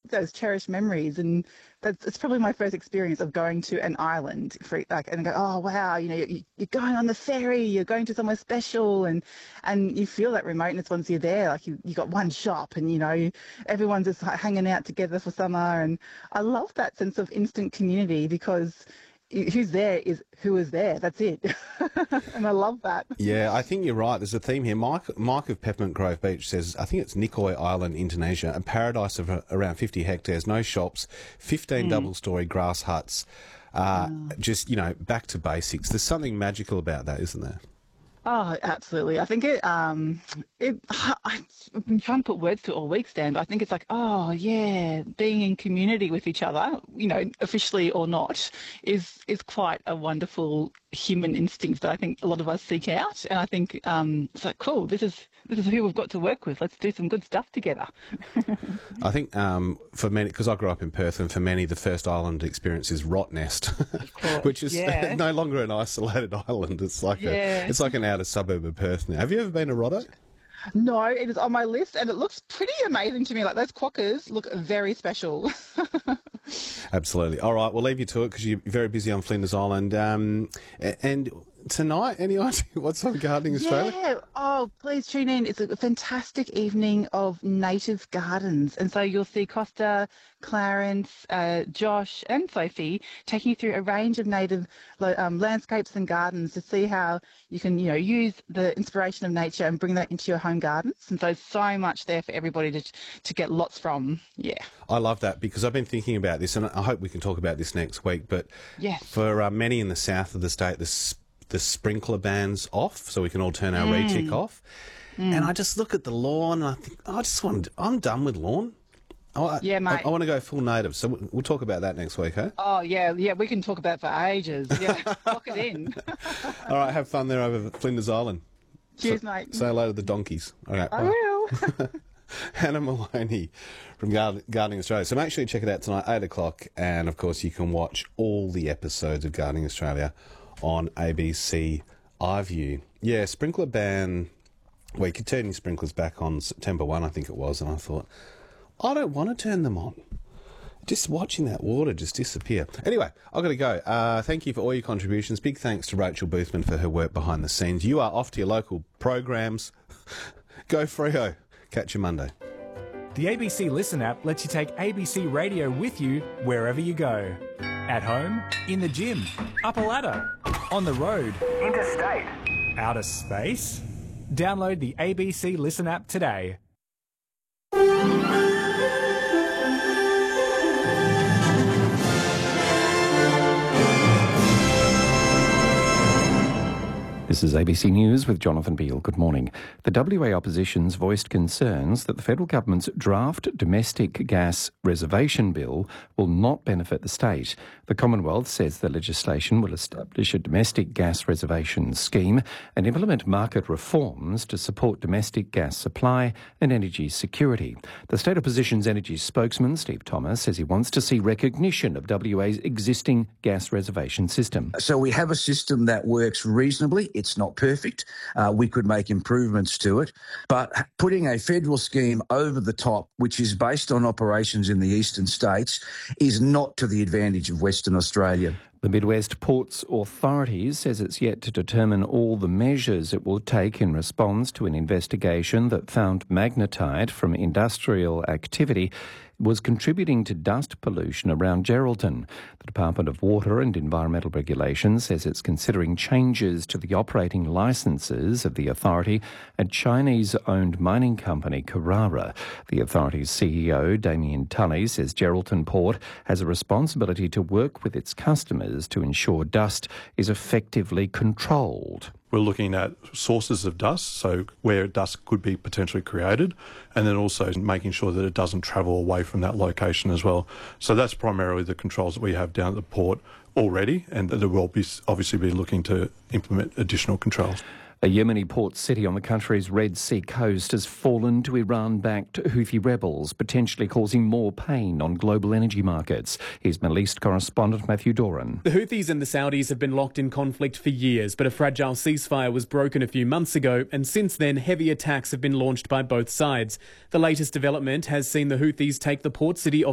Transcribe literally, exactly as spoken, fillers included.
those cherished memories. And that's it's probably my first experience of going to an island, for, like, and go, oh wow, you know, you, you're going on the ferry, you're going to somewhere special, and and you feel that remoteness once you're there. Like you, you got one shop, and you know, everyone's just like hanging out together for summer, and I love that sense of instant community because who's there is who is there. That's it. And I love that. Yeah, I think you're right. There's a theme here. Mike, Mike of Peppermint Grove Beach says, I think it's Nicoy Island, Indonesia, a paradise of around fifty hectares, no shops, fifteen mm. double-storey grass huts. Uh, oh. Just, you know, back to basics. There's something magical about that, isn't there? Oh, absolutely. I think it, um, it, I've been trying to put words to it all week, Stan, but I think it's like, oh, yeah, being in community with each other, you know, officially or not, is is quite a wonderful human instinct that I think a lot of us seek out. And I think um, it's like, cool, this is this is who we've got to work with. Let's do some good stuff together. I think um, for many, because I grew up in Perth, and for many, the first island experience is Rottnest, which is yeah. no longer an isolated island. It's like yeah. a, it's like an outer suburb of Perth now. Have you ever been to Rotto? No, it is on my list, and it looks pretty amazing to me. Like, those quokkas look very special. Absolutely. All right, we'll leave you to it because you're very busy on Flinders Island. Um, and tonight, any idea what's on Gardening Australia? Yeah. Oh, please tune in. It's a fantastic evening of native gardens. And so you'll see Costa, Clarence, uh, Josh and Sophie taking you through a range of native um, landscapes and gardens to see how you can, you know, use the inspiration of nature and bring that into your home gardens. And so so much there for everybody to to get lots from. Yeah. I love that because I've been thinking about this, and I hope we can talk about this next week. But yes. for uh, many in the south of the state, the the sprinkler ban's off, so we can all turn our mm. retick off. Mm. And I just look at the lawn, and I think, I just want, I'm done with lawn. I, yeah, mate. I, I want to go full native, so we'll talk about that next week, eh? Oh, yeah, yeah, we can talk about it for ages. Yeah, lock it in. All right, have fun there over Flinders Island. Cheers, so, mate. Say hello to the donkeys. All right, I will. Hannah Maloney from Gard- Gardening Australia. So make sure you check it out tonight, eight o'clock, and of course you can watch all the episodes of Gardening Australia on A B C iView. Yeah, sprinkler ban. Well, you could turn your sprinklers back on September first, I think it was, and I thought, I don't want to turn them on. Just watching that water just disappear. Anyway, I've got to go. Uh, thank you for all your contributions. Big thanks to Rachel Boothman for her work behind the scenes. You are off to your local programs. Go Freo. Catch you Monday. The A B C Listen app lets you take A B C Radio with you wherever you go. At home, in the gym, up a ladder, on the road, interstate, outer space. Download the A B C Listen app today. This is A B C News with Jonathan Beale. Good morning. The W A opposition's voiced concerns that the federal government's draft domestic gas reservation bill will not benefit the state. The Commonwealth says the legislation will establish a domestic gas reservation scheme and implement market reforms to support domestic gas supply and energy security. The state opposition's energy spokesman, Steve Thomas, says he wants to see recognition of W A's existing gas reservation system. So we have a system that works reasonably. It's not perfect. Uh, we could make improvements to it. But putting a federal scheme over the top, which is based on operations in the eastern states, is not to the advantage of Western Australia. The Midwest Ports Authority says it's yet to determine all the measures it will take in response to an investigation that found magnetite from industrial activity was contributing to dust pollution around Geraldton. The Department of Water and Environmental Regulation says it's considering changes to the operating licences of the authority and Chinese-owned mining company Carrara. The authority's C E O, Damien Tully, says Geraldton Port has a responsibility to work with its customers to ensure dust is effectively controlled. We're looking at sources of dust, so where dust could be potentially created, and then also making sure that it doesn't travel away from that location as well. So that's primarily the controls that we have down at the port already, and there will be obviously be looking to implement additional controls. A Yemeni port city on the country's Red Sea coast has fallen to Iran-backed Houthi rebels, potentially causing more pain on global energy markets. Here's Middle East correspondent Matthew Doran. The Houthis and the Saudis have been locked in conflict for years, but a fragile ceasefire was broken a few months ago, and since then heavy attacks have been launched by both sides. The latest development has seen the Houthis take the port city of